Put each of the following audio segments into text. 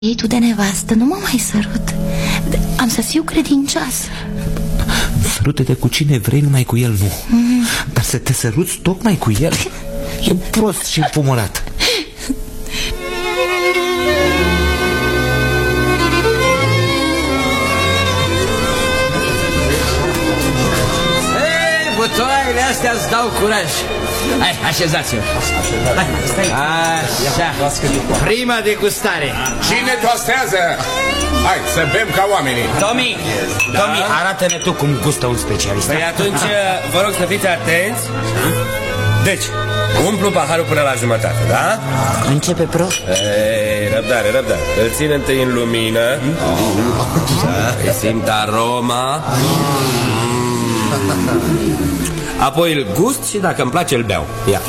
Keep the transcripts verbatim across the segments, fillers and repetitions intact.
Ei, tu de nevastă, nu mă mai sărut. Am să fiu credincioasă. Sărute-te cu cine vrei, numai cu el nu. mm. Dar să te săruți tocmai cu el e prost și împumorat. Ei, butoaiele astea îți dau curaj. Hai, așezați-vă. Așa, prima degustare. Cine tostează? Hai, să bem ca oamenii. Tomi, da? Tomi, arată-ne tu cum gustă un specialist. Păi atunci, vă rog să fiți atenți. Deci, umplu paharul până la jumătate, da? Începe, prof. Ei, răbdare, răbdare. Îl țin întâi în lumină. Da, simt aroma. Apoi îl gust și dacă îmi place îl beau. Ia.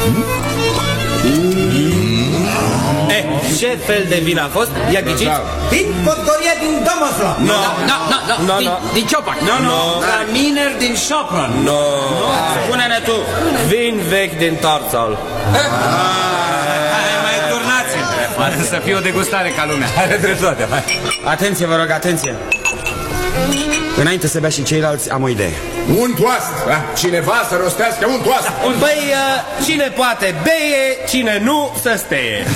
Eh, ce fel de vin a fost? Ia ghiciți? Din Podgoria din Domoslo. Nu, nu, nu, din Ciopac. Nu, nu. La miner din Sopron. Nu. Spune-ne tu. Vin vechi din Tarțal. Hai, mai turnați-mi. Să fie o degustare ca lumea. Are dreptate. Atenție, vă rog, atenție. Înainte să bea și ceilalți, am o idee. Un toast, cineva să rostească un toast. Băi, cine poate beie, cine nu să steie.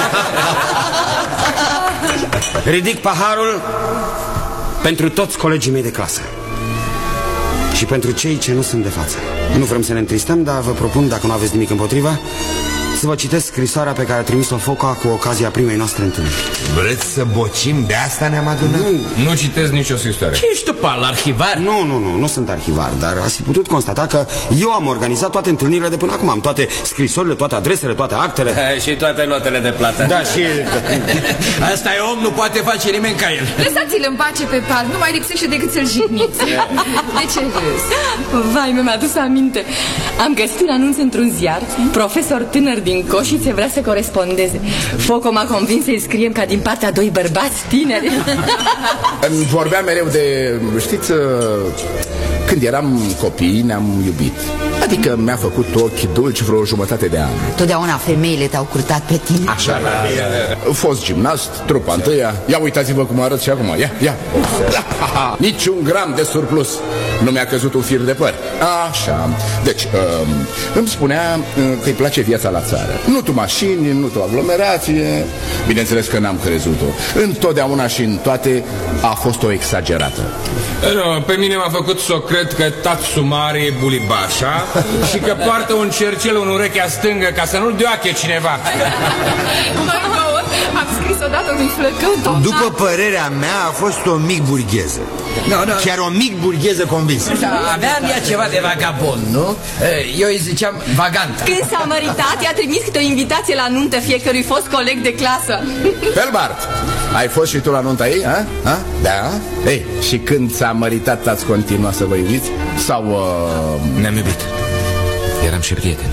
Ridic paharul pentru toți colegii mei de clasă și pentru cei ce nu sunt de față. Nu vrem să ne întristăm, dar vă propun, dacă nu aveți nimic împotriva, să vă citesc scrisoarea pe care a trimis-o Foca cu ocazia primei noastre întâlniri. Vreți să bocim? De asta ne-am adunat? Nu, nu citesc nicio scrisoare. Ce ești tu, pal, arhivar? Nu, nu, nu, nu sunt arhivar, dar ați fi putut constata că eu am organizat toate întâlnirile de până acum. Am toate scrisorile, toate adresele, toate actele. Și toate notele de plată. Da, și... Asta e om, nu poate face nimeni ca el. Lăsați-l în pace pe pal, nu mai lipsește decât să-l jigniți. De ce râzi? Vai, mi-am adus aminte. Am găsit un anunț într-un ziar. Profesor tânăr din Coșițe vrea să corespondeze. Foco m-a convins să-i scriem ca din partea doi bărbați tineri. Vorbeam mereu de, știți, când eram copii ne-am iubit. Adică mi-a făcut ochi dulci vreo jumătate de an. Totdeauna femeile te-au curtat pe tine. Așa, fost gimnast, trupa întâia. Ia uitați-vă cum arăt și acum. Ia, ia. Niciun gram de surplus. Nu mi-a căzut un fir de păr. Așa. Deci, um, îmi spunea că îi place viața la țară. Nu tu mașini, nu tu aglomerație. Bineînțeles că n-am crezut-o. Întotdeauna și în toate a fost o exagerată. No, pe mine m-a făcut să cred că tatsu mare e bulibașa și că poartă un cercel în urechea stângă ca să nu-l deoache cineva. Noi două am scris odată unui flăcău. După părerea mea a fost o mic burgheză. No, no. Chiar o mic burgheză convinsă. Da, aveam ea ceva de vagabond, nu? Eu îi ziceam vaganta. Când s-a măritat, i-a trimis câte o invitație la nuntă fiecărui fost coleg de clasă. Pelbart, ai fost și tu la nunta ei, a? A? Da? Ei, și când s-a măritat ați continuat să vă iubiți? Sau... Uh... Ne-am iubit. Eram și prieteni.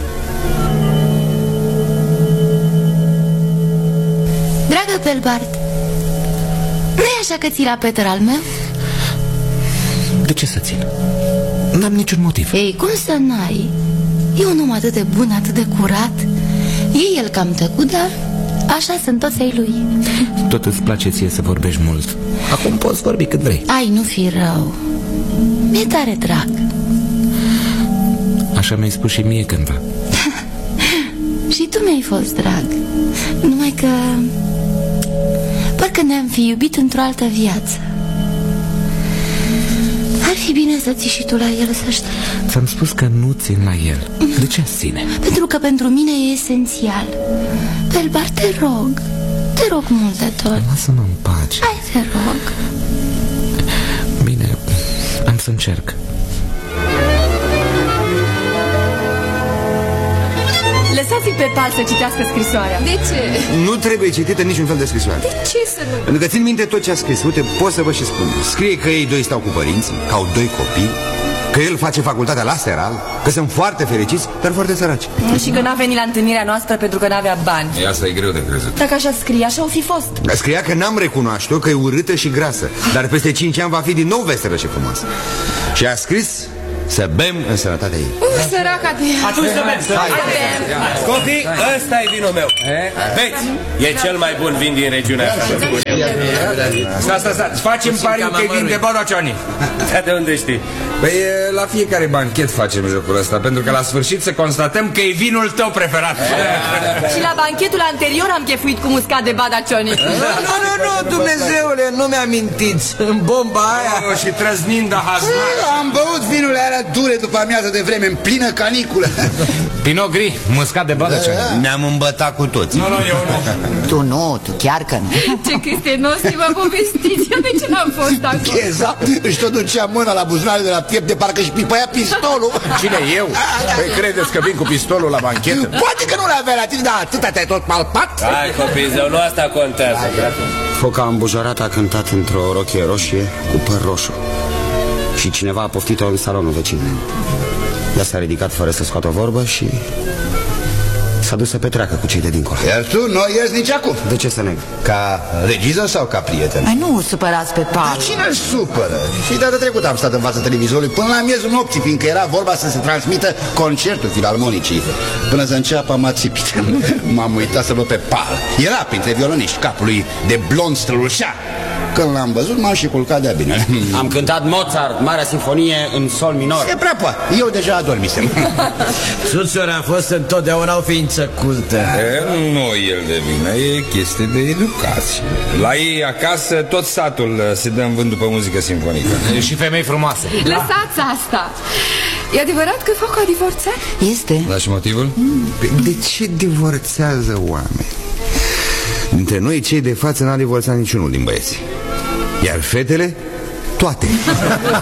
Dragă Pelbart, nu-i așa că ții la Peter al meu? De ce să țin? N-am niciun motiv. Ei, cum să n-ai? E un om atât de bun, atât de curat. E el cam tăcut, dar așa sunt toți ai lui. Tot îți place ție să vorbești mult. Acum poți vorbi cât vrei. Ai, nu fi rău. Mi-e tare drag. Așa mi-ai spus și mie cândva. Și tu mi-ai fost drag. Numai că parcă ne-am fi iubit într-o altă viață. Ar fi bine să ții și tu la el, să știi. Ți-am spus că nu țin la el. De ce ține? Pentru că pentru mine e esențial. Pelbar, te rog. Te rog mult de tot. Lasă-mă în pace. Hai, te rog. Bine, am să încerc. Lăsați-l pe pal să citească scrisoarea. De ce? Nu trebuie citită niciun fel de scrisoare. De ce să nu? Pentru că țin minte tot ce a scris. Uite, pot să vă și spun. Scrie că ei doi stau cu părinții, că au doi copii, că el face facultatea la Seral, că sunt foarte fericiți, dar foarte săraci. Și că n-a venit la întâlnirea noastră pentru că n-avea bani. E, asta e greu de crezut. Dacă așa scrie, așa o fi fost. Scria că n-am recunoaște-o, că e urâtă și grasă, dar peste cinci ani va fi din nou veselă și frumoasă. Și a scris să bem în sănătatea ei. Uh, săraca de ea. Atunci să bem. Copii, ăsta e vinul meu. Beți, e cel mai bun vin din regiunea asta. Sta, sta, sta, facem pariu că e vin de Bodaciani. Da, de unde știi? Păi la fiecare banchet facem jocul ăsta, pentru că la sfârșit să constatăm că e vinul tău preferat. Și la banchetul anterior am chefuit cu muscat de Badacioni. Nu, nu, nu, Dumnezeule, nu mi-amintiți. În bomba aia. Oh, și trăznind de hazmat. Am băut vinurile alea dure după amiază de vreme, în plină caniculă. Pinot Gris, muscat de Bodaciani. Ne-am îmbătat cu toți. Nu, nu, eu nu. Tu nu, tu chiar că nu. Ce cristenosti vă povestiți. Eu de ce n-am fost acolo? Exact, își tot ducea mâna la buzunare de la piept, de parcă își pipăia pistolul. Cine, eu? Păi credeți că vin cu pistolul la banchetă? Poate că nu l-avea la tine, dar atâta te-ai tot palpat. Hai, copii, zău, nu asta contează. Foca îmbujorat a cântat într-o rochie roșie cu păr roșu. Și cineva a poftit-o în salonul vecin. Ea s-a ridicat fără să scoată o vorbă și s-a dus să petreacă cu cei de dincolo. Iar tu nu ieși nici acum. De ce să neg? Ca regiză sau ca prieten? Ai, nu supărați pe Paul. Cine îl supără? Și data trecută am stat în fața televizorului până la miezul nopții, fiindcă era vorba să se transmită concertul filarmonicii. Până să înceapă am ațipit. M-am uitat să văd pe Paul. Era printre violoniști capului de blond strălușat. Când l-am văzut, m-am și culcat de-a bine. Am cântat Mozart, Marea Sinfonie, în sol minor. E prea poate, eu deja adormisem. Țuțuri am fost întotdeauna o ființă cultă. E, nu el de vină, e chestie de educație. La ei acasă tot satul se dă în vânt după muzică simfonică. Și femei frumoase. Lăsați asta. E adevărat că Foca a divorțat? Este. Da, și motivul? Mm. De ce divorțează oameni? Dintre noi, cei de față, n-a divorțat niciunul din băieți. Iar fetele, toate.